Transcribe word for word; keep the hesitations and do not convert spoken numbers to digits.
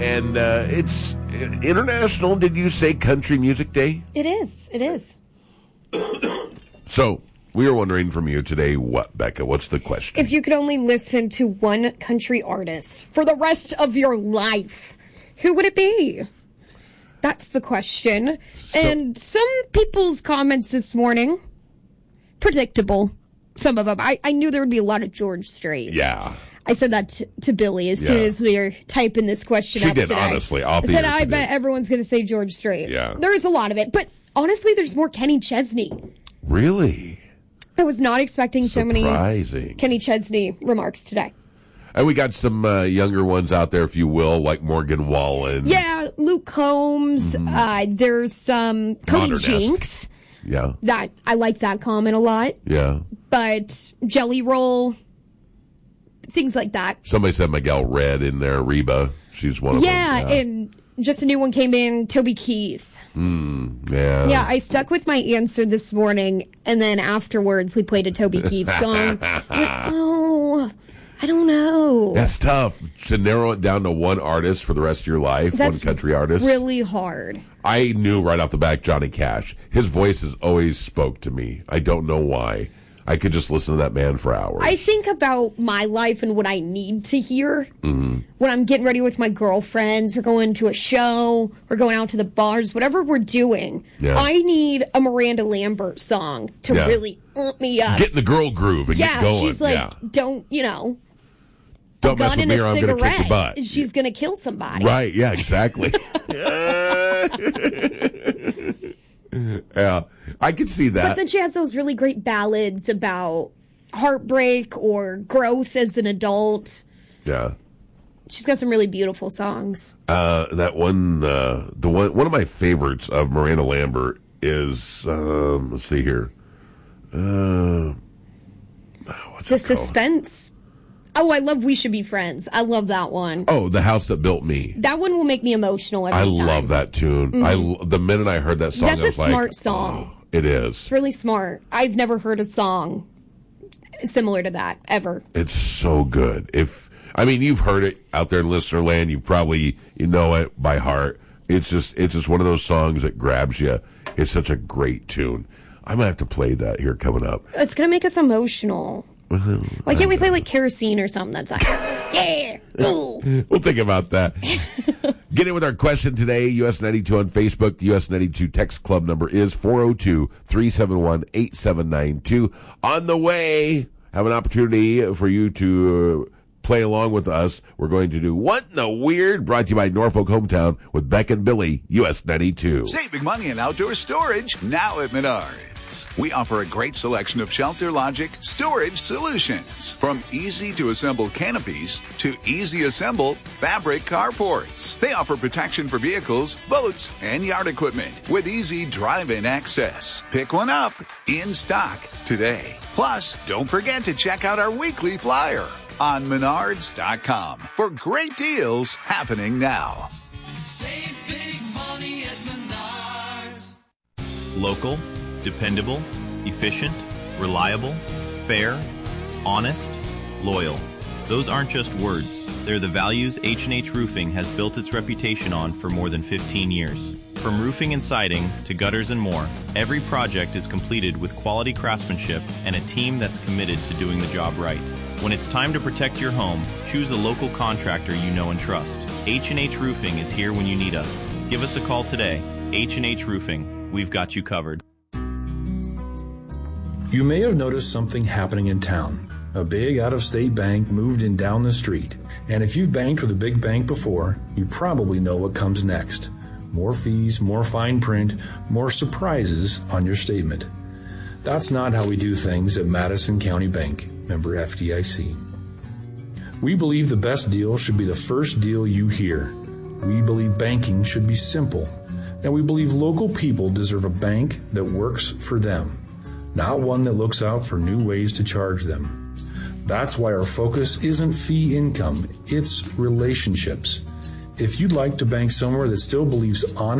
and uh, it's International, did you say, Country Music Day? It is. It is. So, we are wondering from you today, what, Becca? What's the question? If you could only listen to one country artist for the rest of your life, who would it be? That's the question. So, and some people's comments this morning, predictable. Some of them. I, I knew there would be a lot of George Strait. Yeah. I said that to, to Billy as yeah. soon as we were typing this question she up did, today. Honestly, off the I said, I bet did. everyone's going to say George Strait. Yeah. There's a lot of it. But honestly, there's more Kenny Chesney. Really? I was not expecting Surprising. so many Kenny Chesney remarks today. And we got some uh, younger ones out there, if you will, like Morgan Wallen. Yeah, Luke Combs. Mm-hmm. Uh, there's some um, Cody Modern-esque. Jinks. Yeah. That I like that comment a lot. Yeah. But Jelly Roll, things like that. Somebody said Miguel Red in there. Reba, she's one of yeah, them. Yeah, and just a new one came in, Toby Keith. Mm, yeah. Yeah, I stuck with my answer this morning, and then afterwards we played a Toby Keith song. Like, oh, I don't know. That's tough to narrow it down to one artist for the rest of your life, That's one country artist. Really hard. I knew right off the bat Johnny Cash. His voice has always spoke to me. I don't know why. I could just listen to that man for hours. I think about my life and what I need to hear mm-hmm. when I'm getting ready with my girlfriends or going to a show or going out to the bars, whatever we're doing. Yeah. I need a Miranda Lambert song to yeah. really ump me up. Get in the girl groove and yeah, get going. She's like, yeah. don't, you know, don't a gun mess with and me a or I'm going to kick your butt. She's going to kill somebody. Right, yeah, exactly. Yeah, I could see that. But then she has those really great ballads about heartbreak or growth as an adult. Yeah. She's got some really beautiful songs. Uh, that one, uh, the one, one of my favorites of Miranda Lambert is, um, let's see here. Uh, what's the it called? Suspense. Oh, I love We Should Be Friends. I love that one. Oh, The House That Built Me. That one will make me emotional every I time. love that tune. Mm-hmm. I the minute I heard that song, That's I was a like, smart song. Oh, it is. It's really smart. I've never heard a song similar to that, ever. It's so good. If I mean, you've heard it out there in listener land. You probably you know it by heart. It's just it's just one of those songs that grabs you. It's such a great tune. I might have to play that here coming up. It's going to make us emotional. Why can't we play like Kerosene or something that's like, yeah, ooh. We'll think about that. Get in with our question today, U S ninety-two on Facebook. The U S ninety-two text club number is four oh two, three seven one, eight seven nine two. On the way, have an opportunity for you to uh, play along with us. We're going to do What in the Weird, brought to you by Norfolk Hometown with Beck and Billy, U S ninety-two. Saving money in outdoor storage now at Menards. We offer a great selection of Shelter Logic storage solutions. From easy-to-assemble canopies to easy-assemble fabric carports. They offer protection for vehicles, boats, and yard equipment with easy drive-in access. Pick one up in stock today. Plus, don't forget to check out our weekly flyer on menards dot com for great deals happening now. Save big money at Menards. Local, dependable, efficient, reliable, fair, honest, loyal. Those aren't just words. They're the values H and H Roofing has built its reputation on for more than fifteen years. From roofing and siding to gutters and more, every project is completed with quality craftsmanship and a team that's committed to doing the job right. When it's time to protect your home, choose a local contractor you know and trust. H and H Roofing is here when you need us. Give us a call today. H and H Roofing. We've got you covered. You may have noticed something happening in town. A big out-of-state bank moved in down the street. And if you've banked with a big bank before, you probably know what comes next. More fees, more fine print, more surprises on your statement. That's not how we do things at Madison County Bank, member F D I C. We believe the best deal should be the first deal you hear. We believe banking should be simple. And we believe local people deserve a bank that works for them, not one that looks out for new ways to charge them. That's why our focus isn't fee income, it's relationships. If you'd like to bank somewhere that still believes honest